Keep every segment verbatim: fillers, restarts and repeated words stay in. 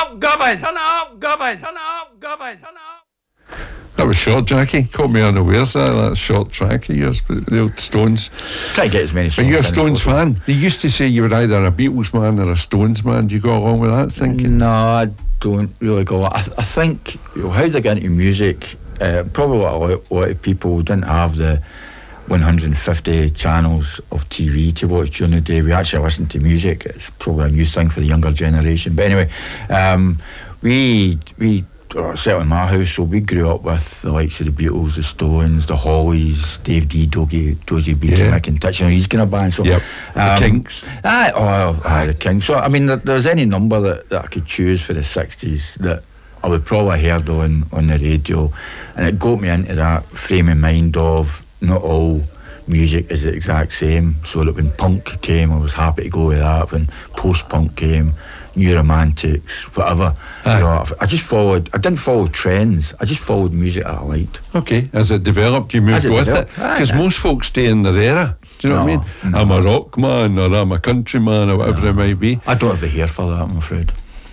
up, Govan! Turn it up, Govan! Turn it up, Govan! Turn it up! That was short, Jackie. Caught me unawares there, that short track of yours, but the old Stones. Try to get as many songs. But you're a Stones fan. They used to say you were either a Beatles man or a Stones man. Do you go along with that thinking? No, I don't really go. I, th- I think, you know, how did I get into music? Uh, probably a lot, a lot of people didn't have the one hundred fifty channels of T V to watch during the day. We actually listened to music. It's probably a new thing for the younger generation. But anyway, um, we we. Or certainly in my house, so we grew up with the likes of the Beatles, the Stones, the Hollies, Dave D, Dogie, Dozie Beatty, yeah. Mick and Touch, and these kind of bands. So, yep. um, the Kinks. Aye, oh, well, aye, the Kinks. So, I mean, there, there's any number that, that I could choose for the sixties that I would probably heard on, on the radio, and it got me into that frame of mind of not all music is the exact same. So that when punk came, I was happy to go with that. When post-punk came, New Romantics, whatever. You know, I just followed. I didn't follow trends. I just followed music that I liked. Okay, as it developed, you moved it with developed, it. Because most folks stay in their era. Do you know No, what I mean? no. I'm a rock man, or I'm a country man, or whatever No. it might be. I don't have the hair for that, I'm afraid.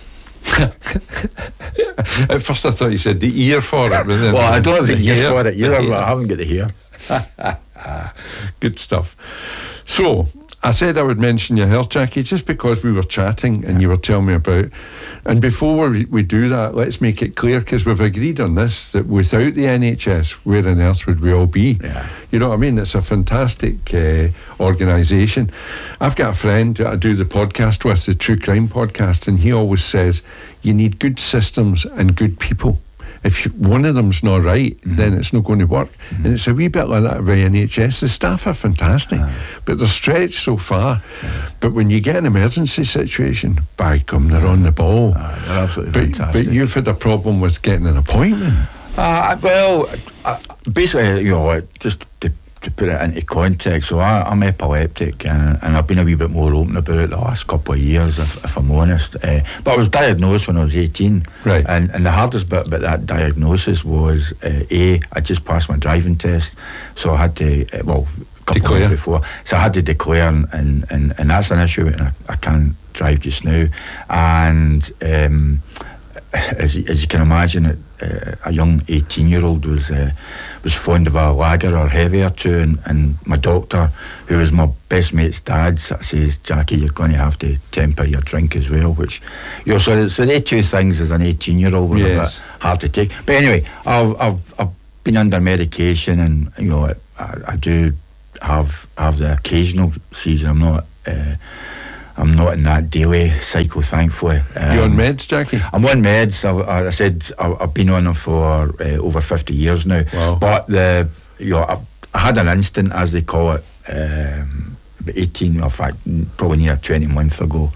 At first, I thought you said the ear for it. But then Well, I don't have the hair ear for it either, the but I hair. haven't got the hair. Good stuff. So, I said I would mention your health, Jackie, just because we were chatting and you were telling me about. And before we, we do that, let's make it clear, because we've agreed on this, that without the N H S, where on earth would we all be? Yeah. You know what I mean? It's a fantastic uh, organisation. I've got a friend that I do the podcast with, the True Crime podcast, and he always says you need good systems and good people. If you, one of them's not right, mm-hmm. then it's not going to work. Mm-hmm. And it's a wee bit like that with N H S. The staff are fantastic, uh, but they're stretched so far. Uh, but when you get an emergency situation, by gum, they're uh, on the ball. Uh, they're absolutely but, fantastic. But you've had a problem with getting an appointment. Uh, well, uh, basically, you know, just to, to put it into context, so I, I'm epileptic, and, and I've been a wee bit more open about it the last couple of years, if, if I'm honest. Uh, but I was diagnosed when I was eighteen, right? And, and the hardest bit about that diagnosis was uh, A, I just passed my driving test, so I had to, uh, well, a couple declare. of months before, so I had to declare, and, and, and, and that's an issue, and I, I can't drive just now. And um, as, as you can imagine, it, uh, a young eighteen-year-old was uh, was fond of a lager or heavy or two, and, and my doctor, who was my best mate's dad, says, Jackie, you're going to have to temper your drink as well, which, you know, so, so they two things as an eighteen-year-old were yes. a bit hard to take. But anyway, I've, I've, I've been under medication, and, you know, I, I do have have the occasional season. I'm not... Uh, I'm not in that daily cycle, thankfully. Um, You're on meds, Jackie? I'm on meds. I, I said I, I've been on them for uh, over fifty years now. Wow. But the you know I, I had an incident, as they call it, um, about eighteen, in fact, probably near twenty months ago,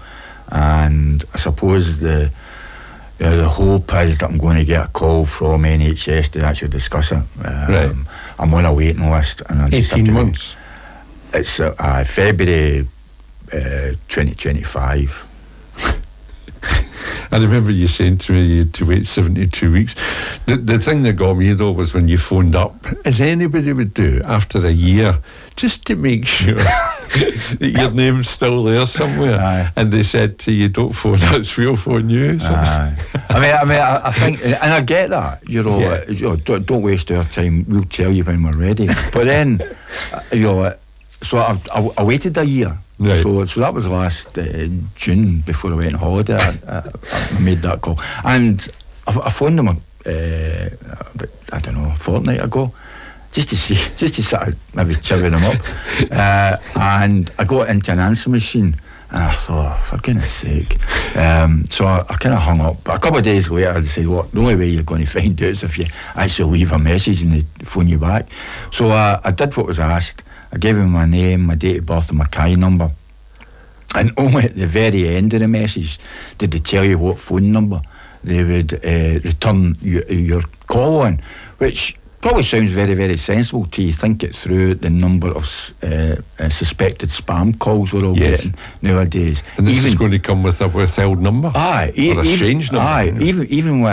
and I suppose the you know, the hope is that I'm going to get a call from N H S to actually discuss it. Um, right. I'm on a waiting list, and I just eighteen have to months. Wait. It's uh, uh, February. Uh, twenty twenty-five. I remember you saying to me you had to wait seventy-two weeks. The the thing that got me though was when you phoned up, as anybody would do after a year, just to make sure that your name's still there somewhere. Aye. And they said to you, don't phone us, we'll phone you. So Aye. I mean, I mean, I, I think, and I get that. You know, Yeah. you know don't, don't waste our time. We'll tell you when we're ready. But then, you know, so I, I, I waited a year. Right. So, so that was last uh, June before I went on holiday. I, I, I made that call, and I, I phoned them, uh, about, I don't know, a fortnight ago, just to see, just to sort of maybe cheer them up. uh, and I got into an answer machine, and I thought, oh, for goodness sake. Um, so I, I kind of hung up. But a couple of days later, I said, well, the only way you're going to find out is if you actually leave a message and they phone you back. So uh, I did what was asked. I gave him my name, my date of birth, and my C A I number. And only at the very end of the message did they tell you what phone number they would uh, return your, your call on, which probably sounds very, very sensible till you think it through, the number of uh, uh, suspected spam calls we're all yes. getting nowadays. And this even, is going to come with a withheld number? Aye. Or a e- strange even, number? Aye. Even, even with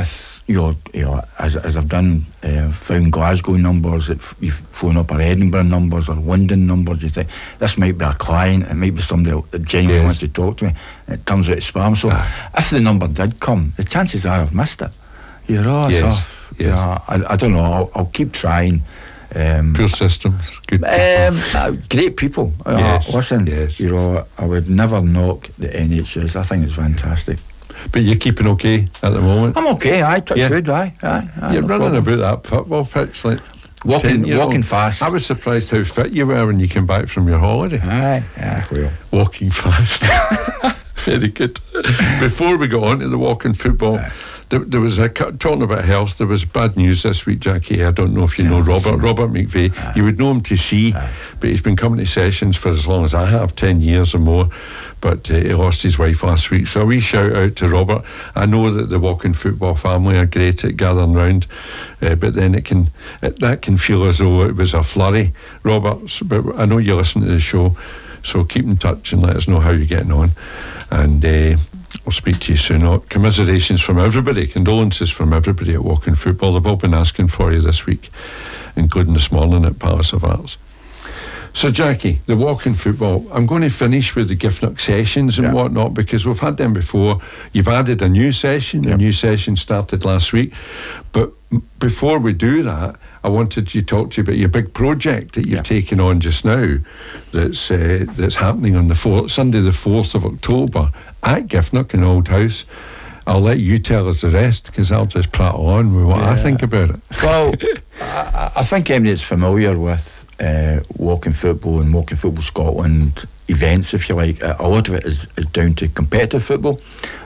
you know, you know as, as I've done, uh, found Glasgow numbers, that you phone up our Edinburgh numbers or London numbers, you think, this might be a client, it might be somebody that genuinely Yes. wants to talk to me, and it turns out it's spam. So Ah. if the number did come, the chances are I've missed it. You know, Yes, so, yes. yeah, I, I don't know, I'll, I'll keep trying. Um, Poor systems, good people. um, uh, great people. Uh, Yes, listen, yes. you know, I would never knock the N H S. I think it's fantastic. But you're keeping okay at the moment? I'm okay. I touch Yeah. wood. Aye, aye, aye. You're no running problems. about that football pitch like Walking- ten-year-old. walking fast. I was surprised how fit you were when you came back from your holiday. Aye, aye, well. Walking fast. Very good. Before we go on to the walking football, Aye. there, there was a talking about health. There was bad news this week, Jackie. I don't know if you know Yeah, Robert. Robert McVeigh. You would know him to see, but he's been coming to sessions for as long as I have, ten years or more. But uh, he lost his wife last week. So a wee shout out to Robert. I know that the walking football family are great at gathering round, uh, but then it can it, that can feel as though it was a flurry. Robert, s- but I know you listen to the show, so keep in touch and let us know how you're getting on. And uh, I'll speak to you soon. Oh, commiserations from everybody, condolences from everybody at Walking Football. They've all been asking for you this week, including this morning at Palace of Arts. So, Jackie, the walking football, I'm going to finish with the Giffnock sessions and Yeah. whatnot, because we've had them before. You've added a new session. Yeah. A new session started last week. But m- before we do that, I wanted to talk to you about your big project that you've Yeah. taken on just now that's uh, that's happening on the fourth, Sunday the fourth of October at Giffnock in Old House. I'll let you tell us the rest, because I'll just prattle on with what I Yeah. think about it. Well, I, I think anybody that's familiar with uh, walking football and walking football Scotland events, if you like, uh, a lot of it is, is down to competitive football,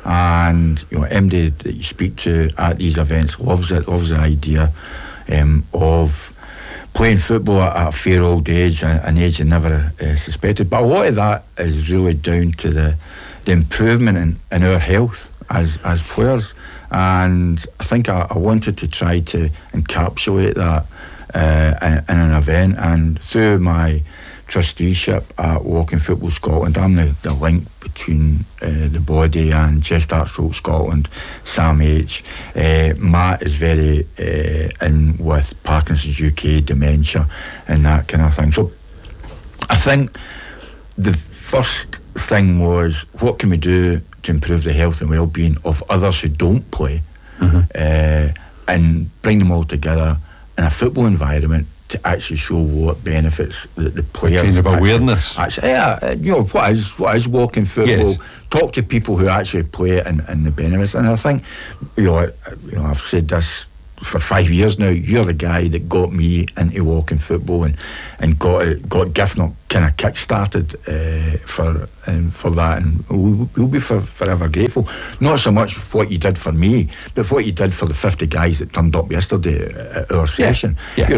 and you know, anybody that you speak to at these events loves it, loves the idea um, of playing football at a fair old age, an, an age you never uh, suspected. But a lot of that is really down to the the improvement in, in our health as as players, and I think I, I wanted to try to encapsulate that uh, in, in an event, and through my trusteeship at Walking Football Scotland, I'm the, the link between uh, the body and Chest Arts Stroke Scotland, Sam H. Uh, Matt is very uh, in with Parkinson's U K, dementia and that kind of thing. So I think the first thing was, what can we do to improve the health and well-being of others who don't play, Mm-hmm. uh, and bring them all together in a football environment to actually show what benefits the, the players. Kind of actually- awareness. Actually, yeah, uh, you know, what is what is walking football? Yes. Talk to people who actually play it and, and the benefits. And I think, you know, I, you know, I've said this for five years now. You're the guy that got me into walking football and and got it, got Giffnock kind of kick-started uh, for um, for that, and we'll, we'll be for, forever grateful. Not so much for what you did for me, but what you did for the fifty guys that turned up yesterday at our session. yeah. You